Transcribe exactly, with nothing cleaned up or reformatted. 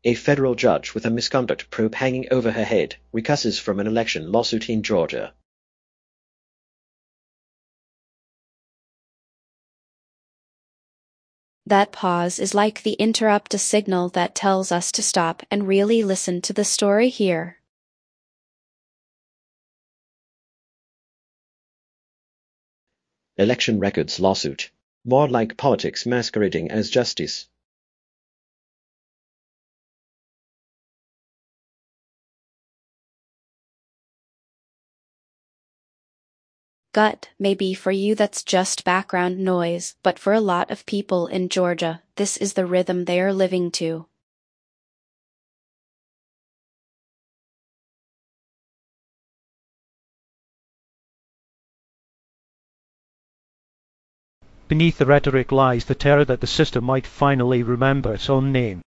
A federal judge with a misconduct probe hanging over her head recusses from an election lawsuit in Georgia. That pause is like the interrupt, a signal that tells us to stop and really listen to the story here. Election records lawsuit. More like politics masquerading as justice. Gut, maybe for you that's just background noise, but for a lot of people in Georgia, this is the rhythm they are living to. Beneath the rhetoric lies the terror that the system might finally remember its own name.